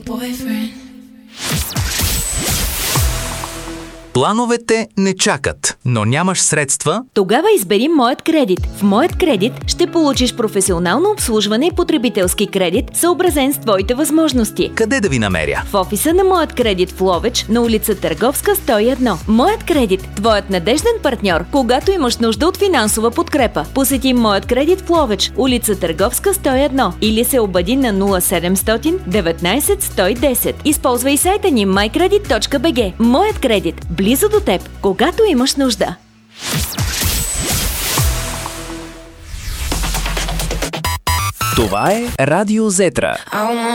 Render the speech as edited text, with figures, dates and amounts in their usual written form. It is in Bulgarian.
Плановете не чакат, но нямаш средства? Тогава избери Моят кредит. В Моят кредит ще получиш професионално обслужване и потребителски кредит, съобразен с твоите възможности. Къде да ви намеря? В офиса на Моят кредит в Ловеч, на улица Търговска, 101. Моят кредит – твоят надежден партньор, когато имаш нужда от финансова подкрепа. Посети Моят кредит в Ловеч, улица Търговска, 101 или се обади на 0700 19 110. Използвай сайта ни mycredit.bg. Моят кредит – близо до теб, когато имаш нужда. Това е Радио Зетра.